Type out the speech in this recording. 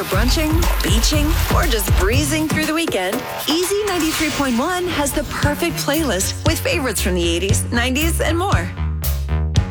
you're brunching, beaching, or just breezing through the weekend, Easy 93.1 has the perfect playlist with favorites from the 80s, 90s, and more.